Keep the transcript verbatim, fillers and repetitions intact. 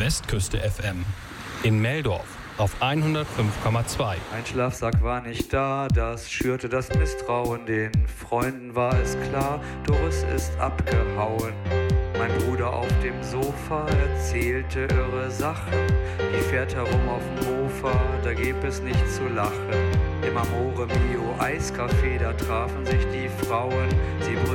Westküste F M. In Meldorf auf hundertfünf Komma zwei. Ein Schlafsack war nicht da, das schürte das Misstrauen. Den Freunden war es klar, Doris ist abgehauen. Mein Bruder auf dem Sofa erzählte irre Sachen. Die fährt herum auf dem Mofa, da gibt es nichts zu lachen. Im Amore Mio Eiscafé, da trafen sich die Frauen. Sie